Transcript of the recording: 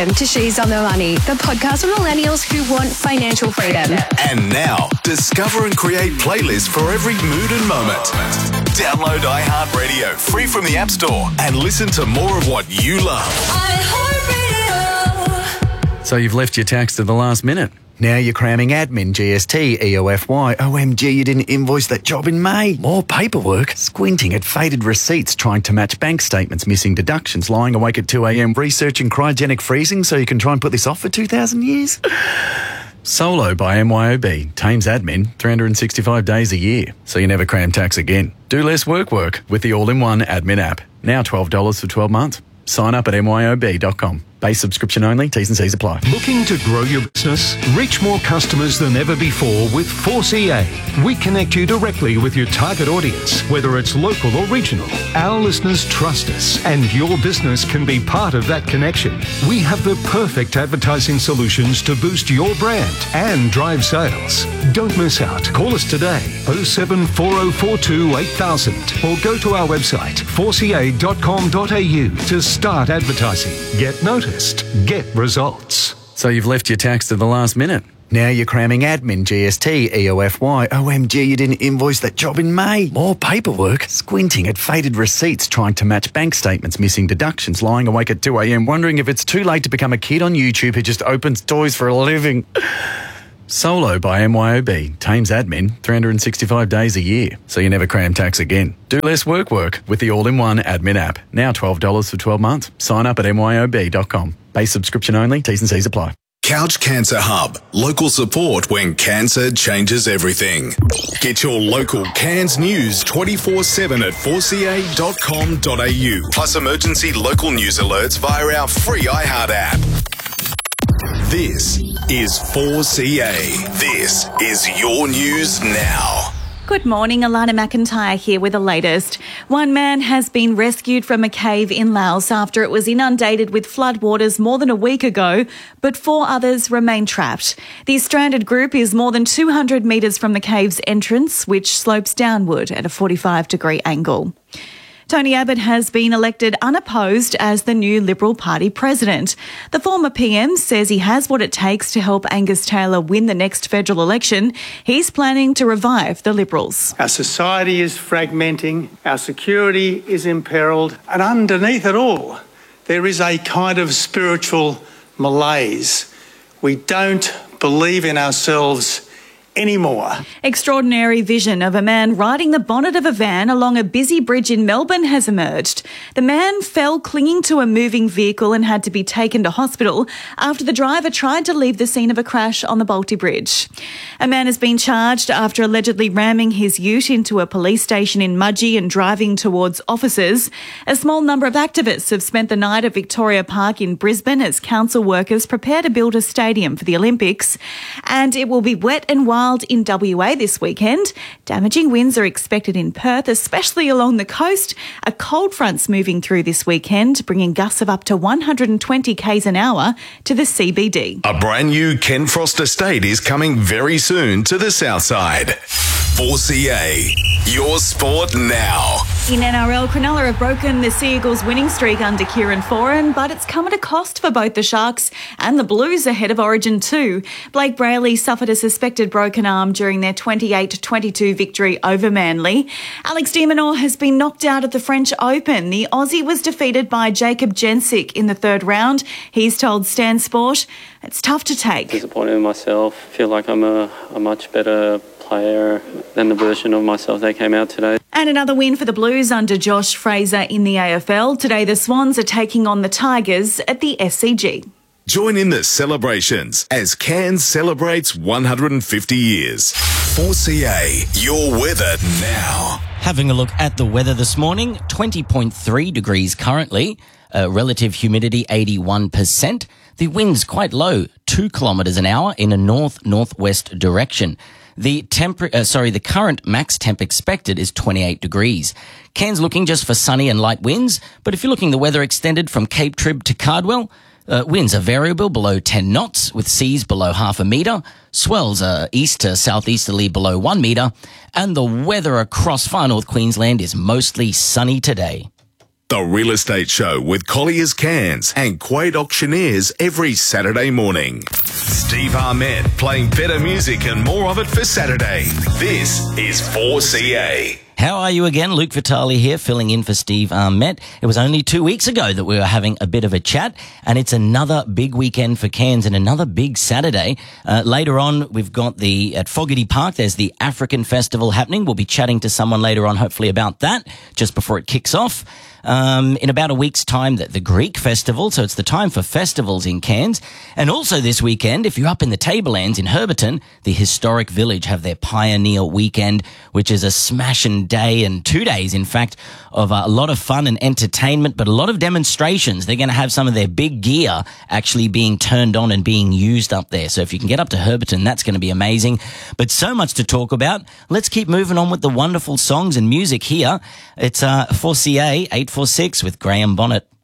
To She's on the Money, the podcast for millennials who want financial freedom. And now, discover and create playlists for every mood and moment. Download iHeartRadio free from the App Store and listen to more of what you love. iHeartRadio. So you've left your tax to the last minute. Now you're cramming admin, GST, EOFY. OMG, you didn't invoice that job in May. More paperwork. Squinting at faded receipts, trying to match bank statements, missing deductions, lying awake at 2 a.m, researching cryogenic freezing so you can try and put this off for 2,000 years. Solo by MYOB. Tames admin 365 days a year, so you never cram tax again. Do less work with the all-in-one admin app. Now $12 for 12 months. Sign up at myob.com. Base subscription only. T's and C's apply. Looking to grow your business? Reach more customers than ever before with 4CA. We connect you directly with your target audience, whether it's local or regional. Our listeners trust us, and your business can be part of that connection. We have the perfect advertising solutions to boost your brand and drive sales. Don't miss out. Call us today, 0740442 8000, or go to our website, 4ca.com.au to start advertising. Get noticed. Get results. So you've left your tax to the last minute. Now you're cramming admin, GST, EOFY. OMG, you didn't invoice that job in May. More paperwork. Squinting at faded receipts, trying to match bank statements, missing deductions, lying awake at 2 a.m, wondering if it's too late to become a kid on YouTube who just opens toys for a living. Solo by MYOB. Tames admin 365 days a year, so you never cram tax again. Do less work with the all-in-one admin app. Now $12 for 12 months. Sign up at myob.com. Base subscription only. T's and C's apply. Couch Cancer Hub. Local support when cancer changes everything. Get your local CANS news 24/7 at 4ca.com.au. Plus emergency local news alerts via our free iHeart app. This is 4CA. This is your news now. Good morning, Alana McIntyre here with the latest. One man has been rescued from a cave in Laos after it was inundated with floodwaters more than a week ago, but 4 others remain trapped. The stranded group is more than 200 metres from the cave's entrance, which slopes downward at a 45-degree angle. Tony Abbott has been elected unopposed as the new Liberal Party president. The former PM says he has what it takes to help Angus Taylor win the next federal election. He's planning to revive the Liberals. Our society is fragmenting, our security is imperilled, and underneath it all, there is a kind of spiritual malaise. We don't believe in ourselves anymore. Extraordinary vision of a man riding the bonnet of a van along a busy bridge in Melbourne has emerged. The man fell clinging to a moving vehicle and had to be taken to hospital after the driver tried to leave the scene of a crash on the Balti Bridge. A man has been charged after allegedly ramming his ute into a police station in Mudgee and driving towards officers. A small number of activists have spent the night at Victoria Park in Brisbane as council workers prepare to build a stadium for the Olympics. And it will be wet and wild in WA this weekend. Damaging winds are expected in Perth, especially along the coast. A cold front's moving through this weekend, bringing gusts of up to 120 k's an hour to the CBD. A brand new Ken Frost estate is coming very soon to the south side. 4CA, your sport now. In NRL, Cronulla have broken the Sea Eagles' winning streak under Kieran Foran, but it's come at a cost for both the Sharks and the Blues ahead of Origin 2. Blake Brayley suffered a suspected broken arm during their 28-22 victory over Manly. Alex de Minaur has been knocked out at the French Open. The Aussie was defeated by Jacob Jensic in the third round. He's told Stan Sport, it's tough to take. Disappointed in myself. Feel like I'm a much better player than the version of myself that came out today. And another win for the Blues under Josh Fraser in the AFL. Today the Swans are taking on the Tigers at the SCG. Join in the celebrations as Cairns celebrates 150 years. 4CA, your weather now. Having a look at the weather this morning, 20.3 degrees currently, relative humidity 81%. The wind's quite low, 2 kilometres an hour in a north-northwest direction. The current max temp expected is 28 degrees. Cairns looking just for sunny and light winds, but if you're looking the weather extended from Cape Trib to Cardwell, winds are variable below 10 knots with seas below half a metre. Swells are east to southeasterly below 1 metre. And the weather across far north Queensland is mostly sunny today. The Real Estate Show with Collier's Cairns and Quade Auctioneers every Saturday morning. Steve Armett playing better music and more of it for Saturday. This is 4CA. How are you again? Luke Vitale here, filling in for Steve Armett. It was only 2 weeks ago that we were having a bit of a chat, and it's another big weekend for Cairns and another big Saturday. Later on, we've got at Fogarty Park, there's the African Festival happening. We'll be chatting to someone later on, hopefully, about that, just before it kicks off. In about a week's time, the Greek Festival, so it's the time for festivals in Cairns. And also this weekend, if you're up in the Tablelands in Herberton, the Historic Village have their Pioneer Weekend, which is a smashing day and 2 days, in fact, of a lot of fun and entertainment, but a lot of demonstrations. They're going to have some of their big gear actually being turned on and being used up there. So if you can get up to Herberton, that's going to be amazing. But so much to talk about. Let's keep moving on with the wonderful songs and music here. It's 4CA 846 with Graham Bonnet.